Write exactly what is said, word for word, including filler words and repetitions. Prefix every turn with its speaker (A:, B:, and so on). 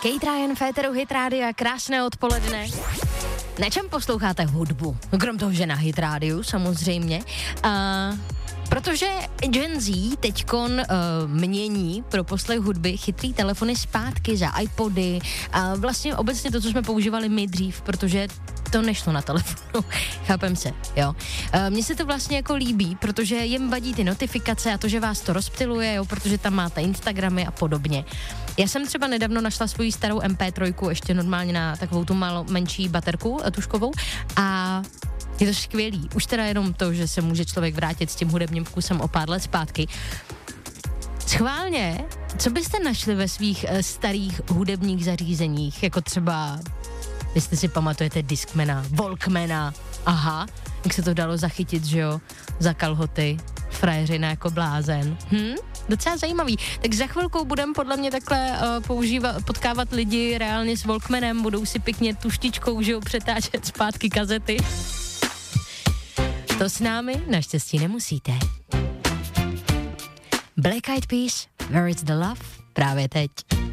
A: Kate Ryan, Féteru Hit Radio, krásné odpoledne. Na čem posloucháte hudbu? Krom toho, že na Hit Radio, samozřejmě. Uh, protože Gen Z teďkon uh, mění pro poslech hudby chytrý telefony zpátky za iPody a vlastně obecně to, co jsme používali my dřív, protože to nešlo na telefonu, chápem se, jo. E, mně se to vlastně jako líbí, protože jim vadí ty notifikace a to, že vás to rozptyluje, jo, protože tam máte Instagramy a podobně. Já jsem třeba nedávno našla svoji starou em pé tři, ještě normálně na takovou tu malou menší baterku tuškovou a je to skvělý. Už teda jenom to, že se může člověk vrátit s tím hudebním vkusem o pár let zpátky. Schválně, co byste našli ve svých e, starých hudebních zařízeních, jako třeba... Jestli si pamatujete Discmana, Walkmana, aha, jak se to dalo zachytit, že jo, za kalhoty, frajeřina jako blázen. Hm? Docela zajímavý. Tak za chvilkou budeme podle mě takhle uh, používat, potkávat lidi reálně s Walkmanem, budou si pěkně tuštičkou, že jo, přetáčet zpátky kazety. To s námi naštěstí nemusíte. Black Eyed Peas, Where is the Love? Právě teď.